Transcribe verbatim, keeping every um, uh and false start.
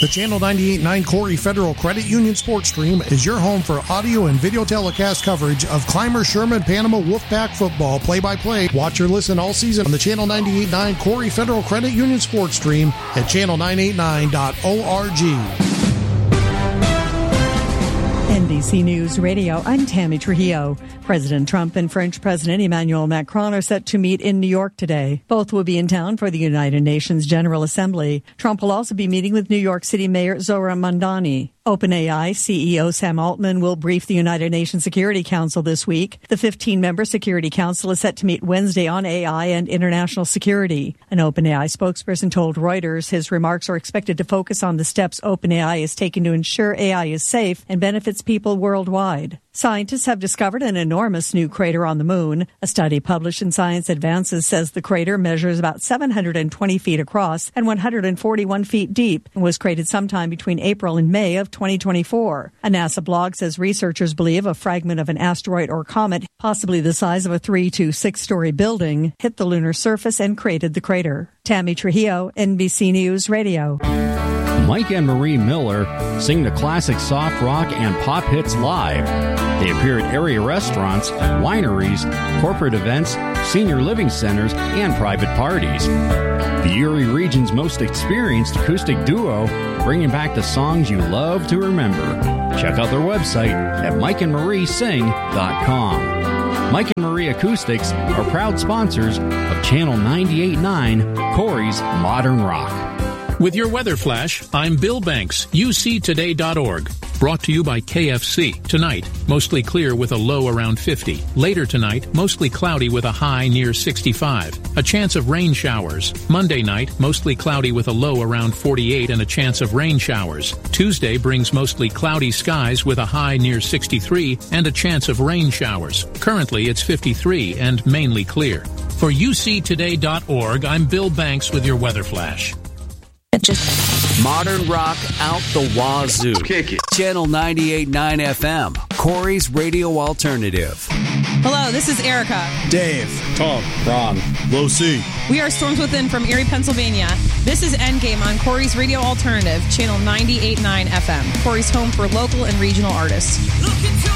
The Channel ninety-eight point nine Corey Federal Credit Union Sports Stream is your home for audio and video telecast coverage of Clymer Sherman Panama Wolfpack football play-by-play. Watch or listen all season on the Channel ninety-eight point nine Corey Federal Credit Union Sports Stream at channel nine eight nine dot org. N B C News Radio, I'm Tammy Trujillo. President Trump and French President Emmanuel Macron are set to meet in New York today. Both will be in town for the United Nations General Assembly. Trump will also be meeting with New York City Mayor Zohran Mamdani. OpenAI C E O Sam Altman will brief the United Nations Security Council this week. The fifteen-member Security Council is set to meet Wednesday on A I and international security. An OpenAI spokesperson told Reuters his remarks are expected to focus on the steps OpenAI is taking to ensure A I is safe and benefits people worldwide. Scientists have discovered an enormous new crater on the moon. A study published in Science Advances says the crater measures about seven hundred twenty feet across and one hundred forty-one feet deep and was created sometime between April and May of twenty twenty-four. A NASA blog says researchers believe a fragment of an asteroid or comet, possibly the size of a three to six-story building, hit the lunar surface and created the crater. Tammy Trujillo, N B C News Radio. Mike and Marie Miller sing the classic soft rock and pop hits live. They appear at area restaurants, wineries, corporate events, senior living centers, and private parties. The Erie region's most experienced acoustic duo, bringing back the songs you love to remember. Check out their website at mike and marie sing dot com. Mike and Marie Acoustics are proud sponsors of Channel ninety-eight point nine, Corey's Modern Rock. With your weather flash, I'm Bill Banks, U C today dot org. Brought to you by K F C. Tonight, mostly clear with a low around fifty. Later tonight, mostly cloudy with a high near sixty-five. A chance of rain showers. Monday night, mostly cloudy with a low around forty-eight and a chance of rain showers. Tuesday brings mostly cloudy skies with a high near sixty-three and a chance of rain showers. Currently, it's fifty-three and mainly clear. For U C today dot org, I'm Bill Banks with your weather flash. Just modern rock out the wazoo. Kick it. Channel ninety-eight point nine F M, Corey's Radio Alternative. Hello, this is Erica. Dave. Tom. Ron. Low C. We are Storms Within from Erie, Pennsylvania. This is Endgame on Corey's Radio Alternative, Channel ninety-eight point nine F M, Corey's home for local and regional artists.